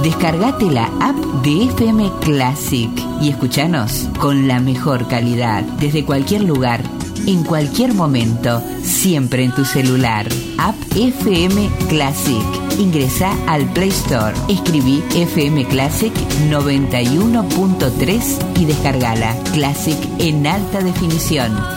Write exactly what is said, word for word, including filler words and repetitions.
Descargate la app de F M Classic y escuchanos con la mejor calidad, desde cualquier lugar, en cualquier momento, siempre en tu celular. App F M Classic. Ingresa al Play Store, escribí F M Classic noventa y uno punto tres y descargala. Classic en alta definición.